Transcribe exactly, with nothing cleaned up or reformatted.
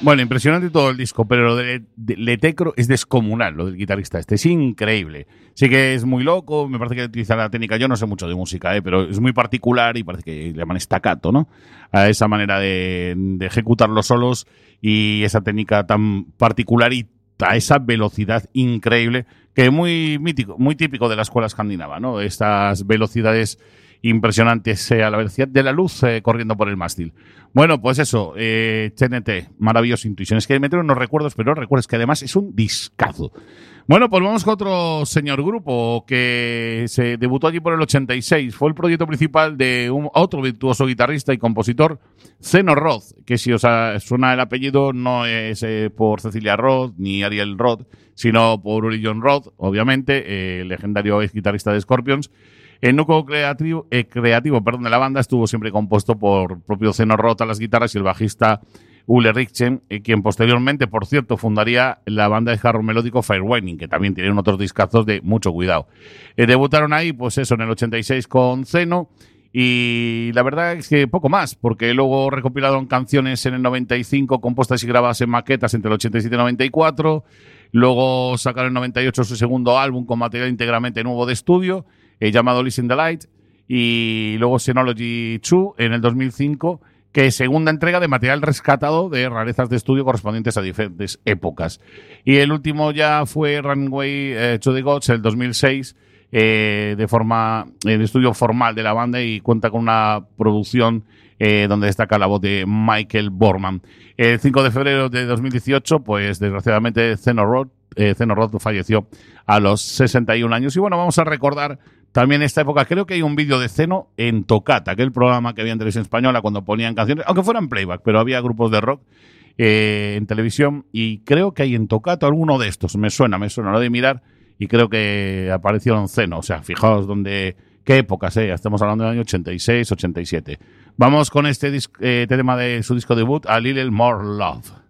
Bueno, impresionante todo el disco, pero lo de, de Letecro es descomunal, lo del guitarrista este, es increíble. Sí que es muy loco, me parece que utiliza la técnica, yo no sé mucho de música, ¿eh? Pero es muy particular y parece que le llaman staccato, ¿no? A esa manera de, de ejecutar los solos y esa técnica tan particular y a esa velocidad increíble que es muy mítico, muy típico de la escuela escandinava, ¿no? Estas velocidades impresionantes eh, a la velocidad de la luz eh, corriendo por el mástil. Bueno, pues eso, eh, T N T, maravillosa intuición. Es que me meto unos recuerdos, pero no recuerdos que además es un discazo. Bueno, pues vamos con otro señor grupo que se debutó allí por el ochenta y seis. Fue el proyecto principal de un, otro virtuoso guitarrista y compositor, Zeno Roth, que si os suena el apellido no es eh, por Cecilia Roth ni Ariel Roth, sino por Uri John Roth, obviamente, eh, el legendario ex guitarrista de Scorpions. El núcleo creativo, eh, creativo perdón, de la banda estuvo siempre compuesto por propio Zeno Roth a las guitarras y el bajista Ulle Richtchen, eh, quien posteriormente, por cierto, fundaría la banda de hard rock melódico Firewinding, que también tienen otros discazos de mucho cuidado. Eh, debutaron ahí, pues eso, en el ochenta y seis con Zeno, y la verdad es que poco más, porque luego recopilaron canciones en el noventa y cinco, compuestas y grabadas en maquetas entre el ochenta y siete y noventa y cuatro, luego sacaron en noventa y ocho su segundo álbum con material íntegramente nuevo de estudio, eh, llamado Listen the Light, y luego Xenology dos en el dos mil cinco, que es segunda entrega de material rescatado de rarezas de estudio correspondientes a diferentes épocas. Y el último ya fue Runway eh, to the Gods, el dos mil seis, eh, de forma, el estudio formal de la banda y cuenta con una producción eh, donde destaca la voz de Michael Borman. El cinco de febrero de dos mil dieciocho, pues desgraciadamente Zeno Roth, eh, Zeno Roth falleció a los sesenta y un años. Y bueno, vamos a recordar también esta época. Creo que hay un vídeo de Zeno en Tocata, aquel programa que había en televisión española cuando ponían canciones, aunque fueran playback, pero había grupos de rock eh, en televisión, y creo que hay en Tocata alguno de estos. Me suena, me suena, lo de mirar, y creo que aparecieron Zeno. O sea, fijaos dónde, qué épocas, eh. Estamos hablando del año ochenta y seis, ochenta y siete. Vamos con este, disc, eh, este tema de su disco debut, A Little More Love.